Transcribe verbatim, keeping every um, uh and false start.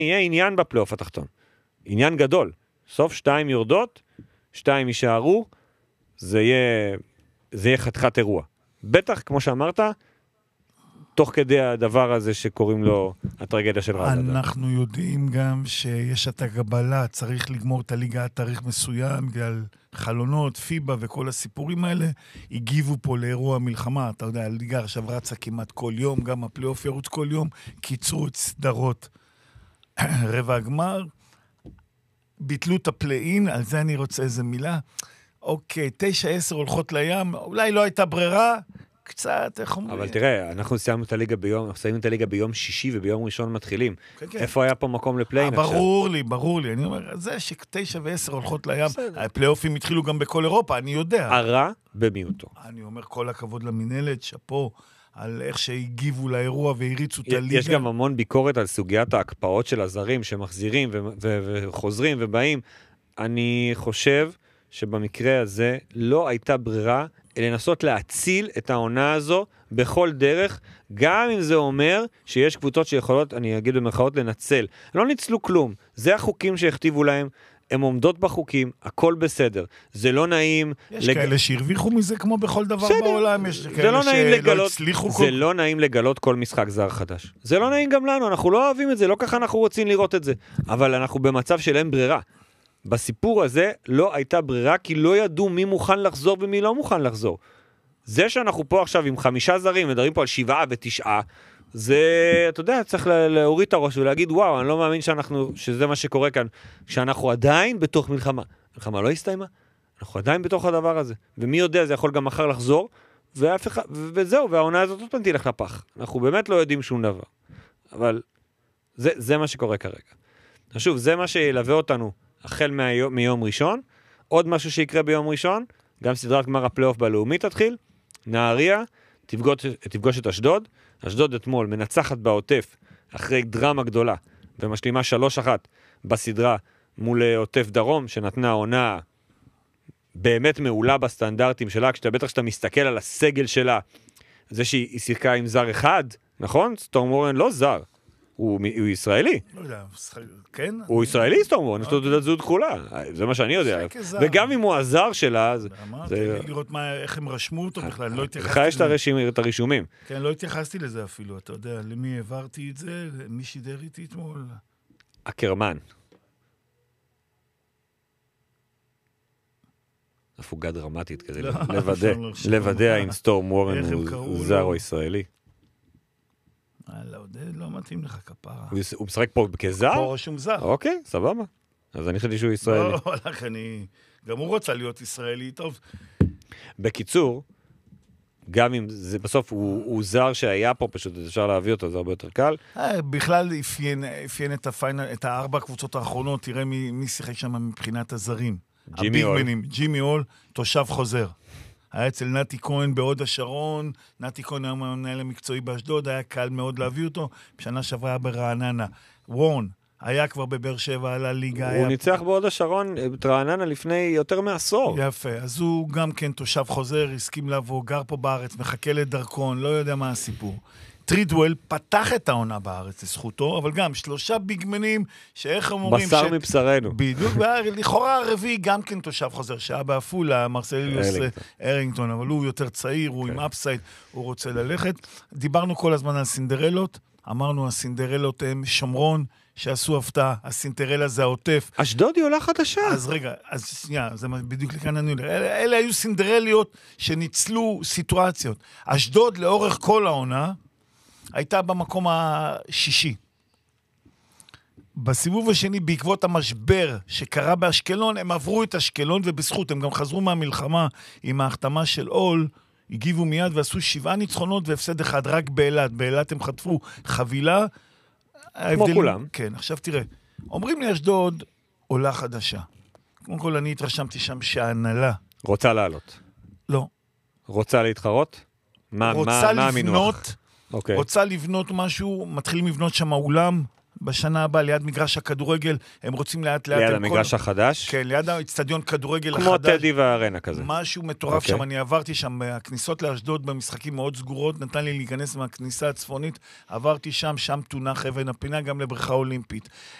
יהיה עניין בפלייאוף התחתון. עניין גדול. סוף שתיים יורדות, שתיים יישארו, זה יהיה, זה יהיה חתיכת אירוע. בטח, כמו שאמרת, תוך כדי הדבר הזה שקוראים לו הטרגדיה של רעננה. אנחנו יודעים גם שיש את הגבלה, צריך לגמור את הליגה תאריך מסוים, בגלל חלונות, פיבה וכל הסיפורים האלה, הגיבו פה לאירוע מלחמה. אתה יודע, הליגה עכשיו רצה כמעט כל יום, גם הפלייאוף ירוץ כל יום, קיצרו את סדרות רבע הגמר, ביטלו את הפליין, על זה אני רוצה איזה מילה. אוקיי, תשע עשר הולכות לים, אולי לא הייתה ברירה, קצת, איך אומרים? אבל תראה, אנחנו סיימנו את הליגה ביום, אנחנו סיימנו את הליגה ביום שישי וביום ראשון מתחילים. כן, כן. איפה היה פה מקום לפליין עכשיו? ברור לי, ברור לי. אני אומר, זה שתשע ועשר הולכות לים, הפלייאופים התחילו גם בכל אירופה, אני יודע. הרע במיעוטו. אני אומר, כל הכבוד למנהלת, שפו, על איך שהגיבו לאירוע והריצו את הליגה. יש גם המון ביקורת על סוגיית ההקפאות של הזרים שמחזירים ו- ו- וחוזרים ובאים. אני חושב שבמקרה הזה לא הייתה ברירה לנסות להציל את העונה הזו בכל דרך, גם אם זה אומר שיש קבוצות שיכולות, אני אגיד במרכאות, לנצל. לא ניצלו כלום. זה החוקים שהכתיבו להם. הם עומדות בחוקים, הכל בסדר. זה לא נעים... יש לג... כאלה שהרוויחו מזה כמו בכל דבר בסדר. בעולם. יש כאלה לא שלא לגלות... הצליחו... זה כל... לא נעים לגלות כל משחק זר חדש. זה לא נעים גם לנו, אנחנו לא אוהבים את זה, לא ככה אנחנו רוצים לראות את זה. אבל אנחנו במצב של אין ברירה. בסיפור הזה לא הייתה ברירה, כי לא ידעו מי מוכן לחזור ומי לא מוכן לחזור. זה שאנחנו פה עכשיו עם חמישה זרים, מדברים פה על שבעה ותשעה, זה, אתה יודע, צריך להוריד את הראש ולהגיד, וואו, אני לא מאמין שאנחנו, שזה מה שקורה כאן, שאנחנו עדיין בתוך מלחמה. מלחמה לא הסתיימה, אנחנו עדיין בתוך הדבר הזה. ומי יודע, זה יכול גם מחר לחזור, ואף אחד, וזהו, והעונה הזאת עוד פעם תלך לפח. אנחנו באמת לא יודעים שום דבר. אבל זה, זה מה שקורה כרגע. שוב, זה מה שילווה אותנו החל מיום, מיום ראשון. עוד משהו שיקרה ביום ראשון, גם סדרת גמר הפלייאוף בלאומי תתחיל, נהריה, תפגוש, תפגוש את אשדוד, אשדוד אתמול מנצחת בעוטף אחרי דרמה גדולה, ומשלימה שלוש אחת בסדרה מול עוטף דרום, שנתנה עונה באמת מעולה בסטנדרטים שלה, כשאתה בטח שאתה מסתכל על הסגל שלה, זה שהיא שיחקה עם זר אחד, נכון? סטורם וורן לא זר, הוא, הוא ישראלי. לא יודע, כן? הוא ישראלי סטורם וורן, יש לו תעודת זהות כחולה, זה מה שאני יודע. וגם אם הוא הזר שלה, אמרתי, לראות איך הם רשמו אותו בכלל, לא התייחסתי לזה. לך יש את הרישומים. כן, לא התייחסתי לזה אפילו, אתה יודע, למי העברתי את זה, מי שידר איתי אתמול? אקרמן. הפוגה דרמטית כדי לוודא האם סטורם וורן הוא זר או ישראלי. לא, לא מתאים לך כפרה. הוא משחק פה כזר? פה רשום זר. אוקיי, סבבה. אז אני חשבתי שהוא ישראלי. לא, הלך, אני... גם הוא רוצה להיות ישראלי, טוב. בקיצור, גם אם זה בסוף הוא זר שהיה פה, פשוט אפשר להביא אותו, זה הרבה יותר קל. בכלל אפיין את הארבע קבוצות האחרונות, תראה מי שיחק שם מבחינת הזרים. ג'ימי אול. ג'ימי אול, תושב חוזר. היה אצל נתי כהן בעוד השרון, נתי כהן היה מנהל המקצועי באשדוד, היה קל מאוד להביא אותו, בשנה שעברה היה ברעננה. וורן, היה כבר בבאר שבע על הליגה. הוא היה... ניצח בעוד השרון את רעננה לפני יותר מעשור. יפה, אז הוא גם כן תושב חוזר, הסכים לבוא, גר פה בארץ, מחכה לדרכון, לא יודע מה הסיפור. טרידוול פתח את העונה בארץ, לזכותו, אבל גם שלושה ביגמנים, שאיך הם אומרים... בשר ש... מבשרנו. בדיוק, לכאורה הרביעי גם כן תושב חוזר, שהיה באפולה, מרסליוס ארינגטון, אבל הוא יותר צעיר, הוא עם אפסייד, הוא רוצה ללכת. דיברנו כל הזמן על סינדרלות, אמרנו, הסינדרלות הם שומרון, שעשו הפתעה, הסינטרלה זה העוטף. אשדוד היא עולה חדשה. אז רגע, אז שנייה, זה בדיוק לכאן אני אומר. אלה, אלה היו סינדרליות שניצלו סיטואציות. אשדוד לאורך כל העונה, הייתה במקום השישי. בסיבוב השני, בעקבות המשבר שקרה באשקלון, הם עברו את אשקלון, ובזכות, הם גם חזרו מהמלחמה עם ההחתמה של אול, הגיבו מיד ועשו שבעה ניצחונות והפסד אחד, רק באילת. באילת הם חטפו חבילה. כמו ההבדלים, כולם. כן, עכשיו תראה, אומרים לי אשדוד עולה חדשה. קודם כל אני התרשמתי שם שההנהלה. רוצה לעלות. לא. רוצה להתחרות? מה, רוצה מה, לבנות, מה okay. רוצה לבנות משהו, מתחילים לבנות שם אולם, בשנה הבאה, ליד מגרש הכדורגל, הם רוצים לאט לאט... ליד המגרש כל... החדש? כן, ליד האצטדיון כדורגל כמו החדש. כמו טדי והארנה כזה. משהו מטורף okay. שם, אני עברתי שם, הכניסות לאשדוד במשחקים מאוד סגורות, נתן לי להיכנס מהכניסה הצפונית, עברתי שם, שם תונח אבן הפינה, גם לבריכה אולימפית.